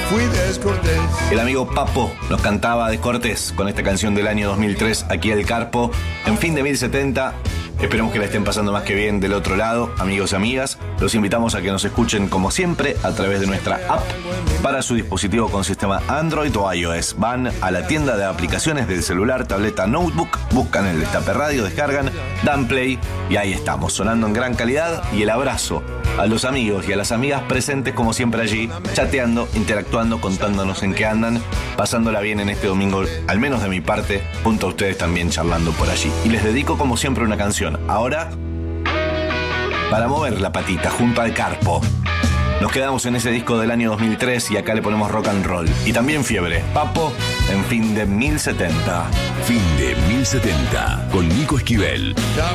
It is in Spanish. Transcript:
fui descortés. El amigo Papo nos cantaba Descortés con esta canción del año 2003 aquí El Carpo, en fin de 1070. Esperemos que la estén pasando más que bien del otro lado, amigos y amigas. Los invitamos a que nos escuchen como siempre a través de nuestra app para su dispositivo con sistema Android o iOS. Van a la tienda de aplicaciones del celular, tableta, notebook, buscan el Destape Radio, descargan, dan play y ahí estamos, sonando en gran calidad. Y el abrazo a los amigos y a las amigas presentes como siempre allí, chateando, interactuando, contándonos en qué andan, pasándola bien en este domingo, al menos de mi parte, junto a ustedes también charlando por allí. Y les dedico como siempre una canción. Ahora, para mover la patita junto al Carpo. Nos quedamos en ese disco del año 2003 y acá le ponemos rock and roll. Y también fiebre. Papo, en fin de 1070. Fin de 1070 con Nico Esquivel. Ya